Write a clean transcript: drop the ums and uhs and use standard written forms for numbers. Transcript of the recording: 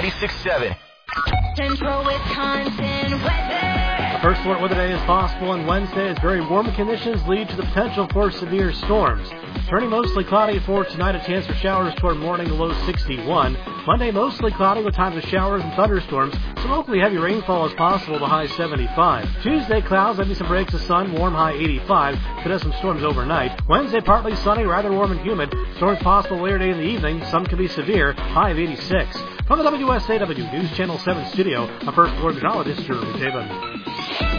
96.7. Central Wisconsin weather. First alert weather day is possible on Wednesday as very warm conditions lead to the potential for severe storms. Turning mostly cloudy for tonight, a chance for showers toward morning, the low 61. Monday, mostly cloudy with times of showers and thunderstorms. Some locally heavy rainfall is possible, the high 75. Tuesday, clouds, maybe some breaks of sun, warm, high 85. Could have some storms overnight. Wednesday, partly sunny, rather warm and humid. Storms possible later day in the evening. Some can be severe, high of 86. From the WSAW News Channel 7 studio, a First Alert meteorologist, Jeremy Taven.